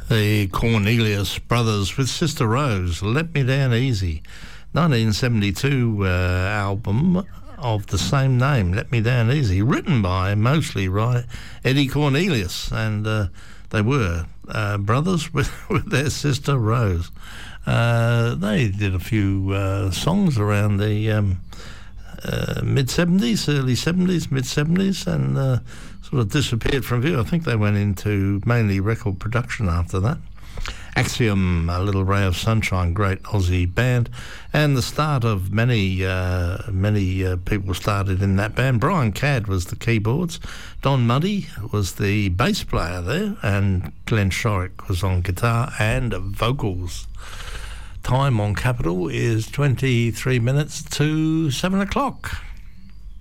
The Cornelius Brothers with Sister Rose, Let Me Down Easy. 1972 album of the same name, Let Me Down Easy, written by mostly Eddie Cornelius, and they were brothers with their sister Rose. They did a few songs around the mid-70s, early 70s, mid-70s, and sort of disappeared from view. I think they went into mainly record production after that. Axiom, A Little Ray of Sunshine, great Aussie band, and the start of many people started in that band. Brian Cadd was the keyboards, Don Muddy was the bass player there, and Glenn Shorrock was on guitar and vocals. Time on Capital is 23 minutes to 7 o'clock.